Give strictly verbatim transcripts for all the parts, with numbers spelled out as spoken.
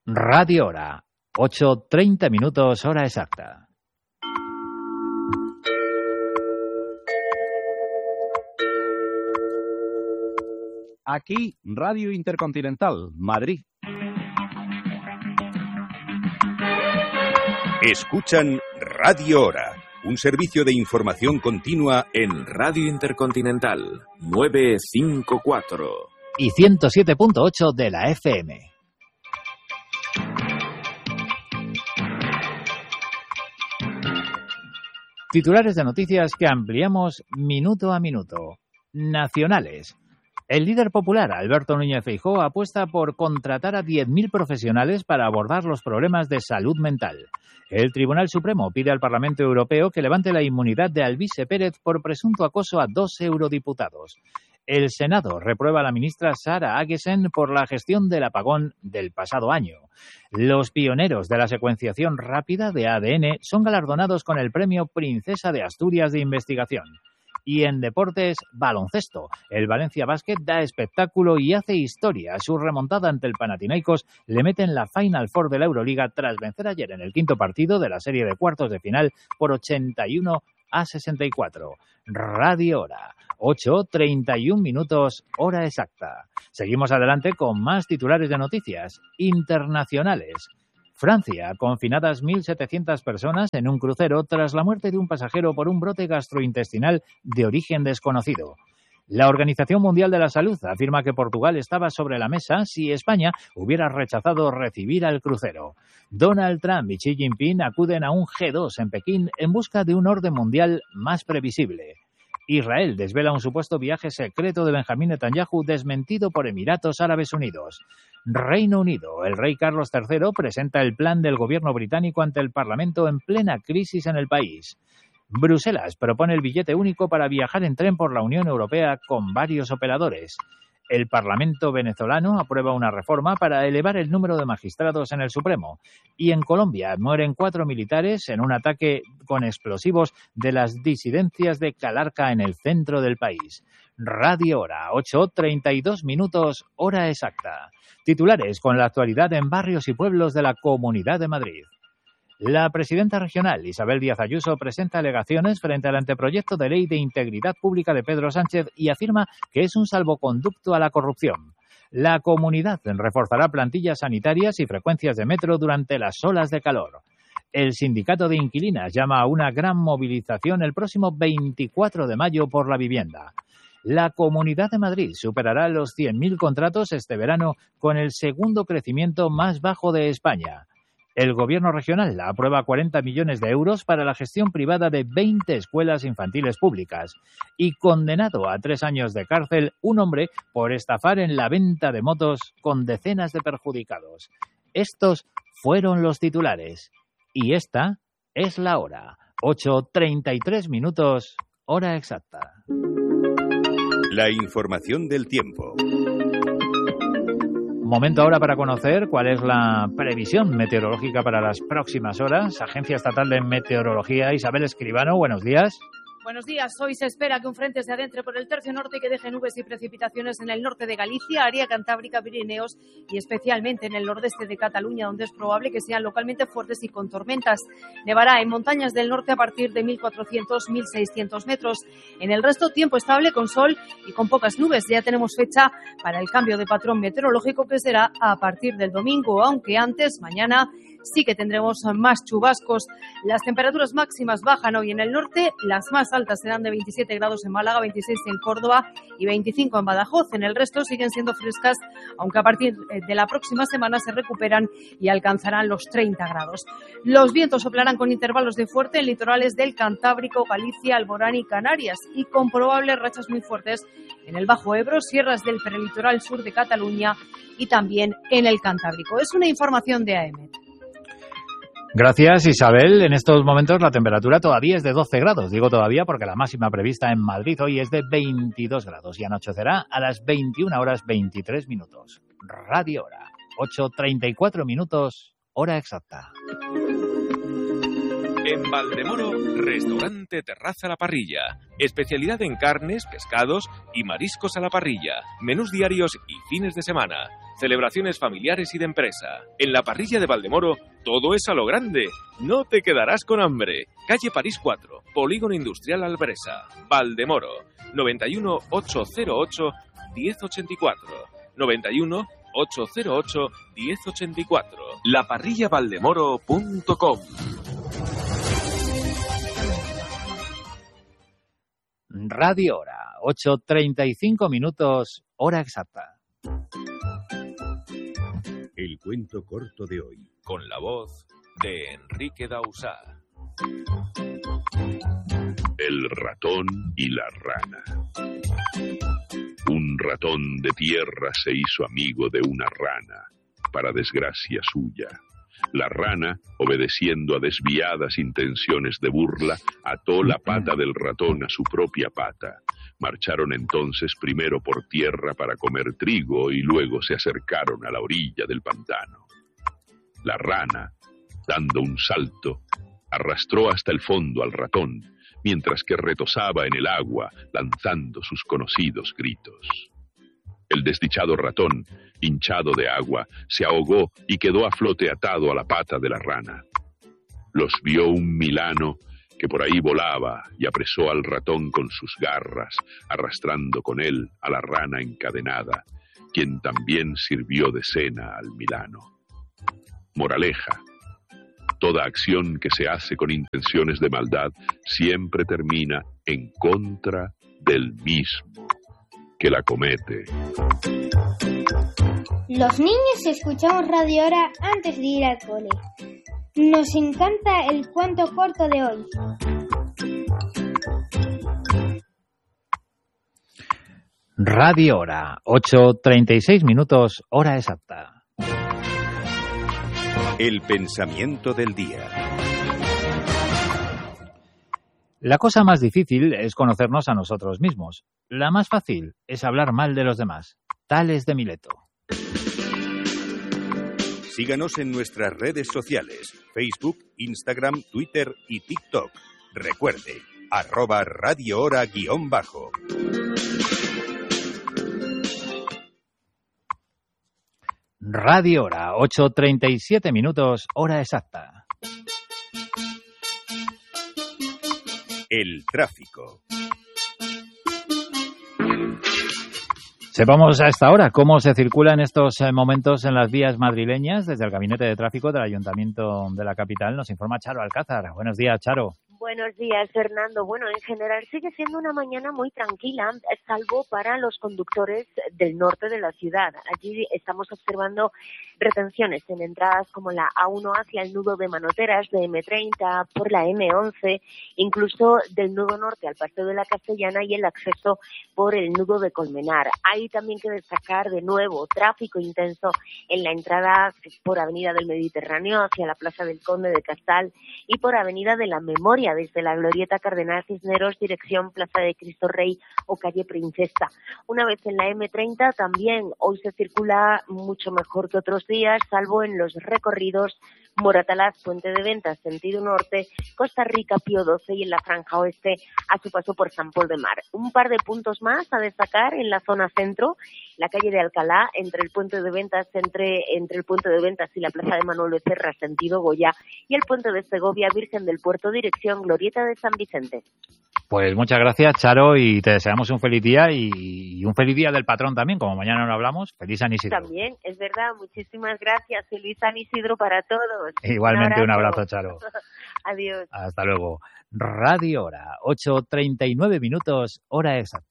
Radio Hora, ocho treinta minutos, hora exacta. Aquí, Radio Intercontinental, Madrid. Escuchan Radio Hora, un servicio de información continua en Radio Intercontinental, novecientos cincuenta y cuatro. Y ciento siete punto ocho de la F M. Titulares de noticias que ampliamos minuto a minuto. Nacionales. El líder popular, Alberto Núñez Feijóo, apuesta por contratar a diez mil profesionales para abordar los problemas de salud mental. El Tribunal Supremo pide al Parlamento Europeo que levante la inmunidad de Alvise Pérez por presunto acoso a dos eurodiputados. El Senado reprueba a la ministra Sara Agesen por la gestión del apagón del pasado año. Los pioneros de la secuenciación rápida de A D N son galardonados con el premio Princesa de Asturias de Investigación. Y en deportes, baloncesto. El Valencia Basket da espectáculo y hace historia. Su remontada ante el Panathinaikos le mete en la Final Four de la Euroliga tras vencer ayer en el quinto partido de la serie de cuartos de final por ochenta y uno a sesenta y cuatro. Radio Hora, ocho treinta y un minutos, hora exacta. Seguimos adelante con más titulares de noticias internacionales. Francia, confinadas mil setecientas personas en un crucero tras la muerte de un pasajero por un brote gastrointestinal de origen desconocido. La Organización Mundial de la Salud afirma que Portugal estaba sobre la mesa si España hubiera rechazado recibir al crucero. Donald Trump y Xi Jinping acuden a un G dos en Pekín en busca de un orden mundial más previsible. Israel desvela un supuesto viaje secreto de Benjamín Netanyahu desmentido por Emiratos Árabes Unidos. Reino Unido. El rey Carlos tercero presenta el plan del gobierno británico ante el Parlamento en plena crisis en el país. Bruselas propone el billete único para viajar en tren por la Unión Europea con varios operadores. El Parlamento venezolano aprueba una reforma para elevar el número de magistrados en el Supremo. Y en Colombia mueren cuatro militares en un ataque con explosivos de las disidencias de Calarca en el centro del país. Radio Hora, ocho treinta y dos minutos, hora exacta. Titulares con la actualidad en barrios y pueblos de la Comunidad de Madrid. La presidenta regional, Isabel Díaz Ayuso, presenta alegaciones frente al anteproyecto de ley de integridad pública de Pedro Sánchez y afirma que es un salvoconducto a la corrupción. La comunidad reforzará plantillas sanitarias y frecuencias de metro durante las olas de calor. El sindicato de inquilinas llama a una gran movilización el próximo veinticuatro de mayo por la vivienda. La Comunidad de Madrid superará los cien mil contratos este verano con el segundo crecimiento más bajo de España. El gobierno regional aprueba cuarenta millones de euros para la gestión privada de veinte escuelas infantiles públicas. Y condenado a tres años de cárcel un hombre por estafar en la venta de motos con decenas de perjudicados. Estos fueron los titulares. Y esta es la hora. ocho treinta y tres minutos, hora exacta. La información del tiempo. Momento ahora para conocer cuál es la previsión meteorológica para las próximas horas. Agencia Estatal de Meteorología, Isabel Escribano, buenos días. Buenos días. Hoy se espera que un frente se adentre por el tercio norte y que deje nubes y precipitaciones en el norte de Galicia, área cantábrica, Pirineos y especialmente en el nordeste de Cataluña, donde es probable que sean localmente fuertes y con tormentas. Nevará en montañas del norte a partir de mil cuatrocientos a mil seiscientos metros. En el resto, tiempo estable con sol y con pocas nubes. Ya tenemos fecha para el cambio de patrón meteorológico que será a partir del domingo, aunque antes, mañana, sí que tendremos más chubascos. Las temperaturas máximas bajan hoy en el norte, las más altas serán de veintisiete grados en Málaga, veintiséis en Córdoba y veinticinco en Badajoz. En el resto siguen siendo frescas, aunque a partir de la próxima semana se recuperan y alcanzarán los treinta grados. Los vientos soplarán con intervalos de fuerte en litorales del Cantábrico, Galicia, Alborán y Canarias y con probables rachas muy fuertes en el Bajo Ebro, sierras del prelitoral sur de Cataluña y también en el Cantábrico. Es una información de A E M E T. Gracias, Isabel. En estos momentos la temperatura todavía es de doce grados. Digo todavía porque la máxima prevista en Madrid hoy es de veintidós grados y anochecerá a las veintiuna horas veintitrés minutos. Radio Hora, ocho treinta y cuatro minutos, hora exacta. En Valdemoro, restaurante Terraza La Parrilla. Especialidad en carnes, pescados y mariscos a la parrilla. Menús diarios y fines de semana. Celebraciones familiares y de empresa. En la parrilla de Valdemoro, todo es a lo grande. No te quedarás con hambre. Calle París cuatro, Polígono Industrial Albresa. Valdemoro. noventa y uno, ochocientos ocho, diez ochenta y cuatro. noventa y uno, ochocientos ocho, diez ochenta y cuatro. la parrilla valdemoro punto com. Radio Hora, ocho treinta y cinco minutos, hora exacta. El cuento corto de hoy, con la voz de Enrique Dausá. El ratón y la rana. Un ratón de tierra se hizo amigo de una rana, para desgracia suya. La rana, obedeciendo a desviadas intenciones de burla, ató la pata del ratón a su propia pata. Marcharon entonces primero por tierra para comer trigo y luego se acercaron a la orilla del pantano. La rana, dando un salto, arrastró hasta el fondo al ratón, mientras que retozaba en el agua, lanzando sus conocidos gritos. El desdichado ratón, hinchado de agua, se ahogó y quedó a flote atado a la pata de la rana. Los vio un milano que por ahí volaba y apresó al ratón con sus garras, arrastrando con él a la rana encadenada, quien también sirvió de cena al milano. Moraleja: toda acción que se hace con intenciones de maldad siempre termina en contra del mismo que la comete. Los niños escuchamos Radio Hora antes de ir al cole. Nos encanta el cuento corto de hoy. Radio Hora, ocho treinta y seis minutos, hora exacta. El pensamiento del día. La cosa más difícil es conocernos a nosotros mismos. La más fácil es hablar mal de los demás. Tales de Mileto. Síganos en nuestras redes sociales: Facebook, Instagram, Twitter y TikTok. Recuerde, arroba Radio Hora guión bajo. Radio Hora, ocho treinta y siete minutos, hora exacta. El tráfico. Sepamos a esta hora cómo se circula en estos momentos en las vías madrileñas. Desde el Gabinete de Tráfico del Ayuntamiento de la capital nos informa Charo Alcázar. Buenos días, Charo. Buenos días, Fernando. Bueno, en general sigue siendo una mañana muy tranquila, salvo para los conductores del norte de la ciudad. Allí estamos observando retenciones en entradas como la A uno hacia el nudo de Manoteras, de eme treinta, por la eme once, incluso del nudo norte al Paseo de la Castellana y el acceso por el nudo de Colmenar. Hay también que destacar de nuevo tráfico intenso en la entrada por Avenida del Mediterráneo hacia la Plaza del Conde de Castal y por Avenida de la Memoria, desde la Glorieta Cardenal Cisneros, dirección Plaza de Cristo Rey o Calle Princesa. Una vez en la eme treinta también hoy se circula mucho mejor que otros días, salvo en los recorridos Moratalaz, Puente de Ventas, sentido norte, Costa Rica, Pío doce y en la franja oeste a su paso por San Pol de Mar. Un par de puntos más a destacar en la zona centro, la calle de Alcalá, entre el Puente de Ventas, entre, entre el Puente de Ventas y la Plaza de Manuel Becerra, sentido Goya, y el Puente de Segovia, Virgen del Puerto, dirección Glorieta de San Vicente. Pues muchas gracias, Charo, y te deseamos un feliz día y un feliz día del patrón también, como mañana no hablamos. Feliz San Isidro. También, es verdad, muchísimas gracias. Feliz San Isidro para todos. Igualmente, un abrazo, un abrazo, Charo. Adiós. Hasta luego. Radio Hora, ocho treinta y nueve minutos, hora exacta.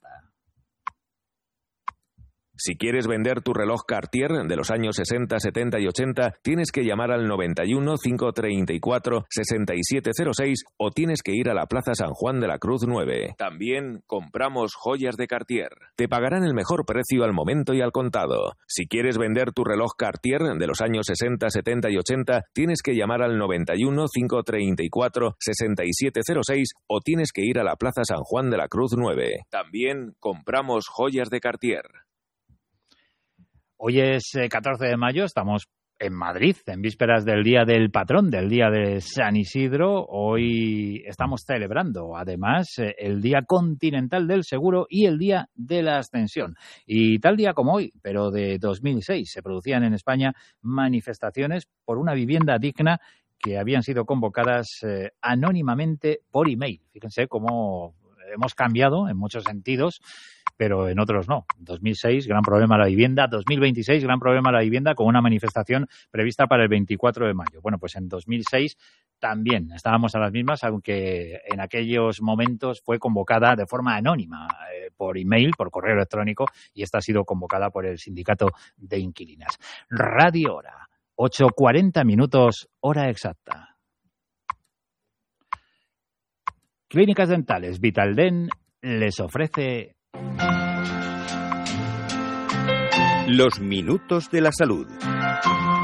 Si quieres vender tu reloj Cartier de los años sesenta, setenta y ochenta, tienes que llamar al noventa y uno, cinco treinta y cuatro, sesenta y siete cero seis o tienes que ir a la Plaza San Juan de la Cruz nueve. También compramos joyas de Cartier. Te pagarán el mejor precio al momento y al contado. Si quieres vender tu reloj Cartier de los años sesenta, setenta y ochenta, tienes que llamar al noventa y uno, cinco treinta y cuatro, sesenta y siete cero seis o tienes que ir a la Plaza San Juan de la Cruz nueve. También compramos joyas de Cartier. Hoy es catorce de mayo, estamos en Madrid, en vísperas del Día del Patrón, del Día de San Isidro. Hoy estamos celebrando, además, el Día Continental del Seguro y el Día de la Ascensión. Y tal día como hoy, pero de dos mil seis, se producían en España manifestaciones por una vivienda digna que habían sido convocadas eh, anónimamente por email. Fíjense cómo hemos cambiado en muchos sentidos, pero en otros no. dos mil seis, gran problema la vivienda. dos mil veintiséis, gran problema la vivienda, con una manifestación prevista para el veinticuatro de mayo. Bueno, pues en dos mil seis también estábamos a las mismas, aunque en aquellos momentos fue convocada de forma anónima, eh, por email, por correo electrónico, y esta ha sido convocada por el Sindicato de Inquilinas. Radio Hora, ocho cuarenta minutos, hora exacta. Clínicas Dentales Vitaldent les ofrece Los minutos de la salud.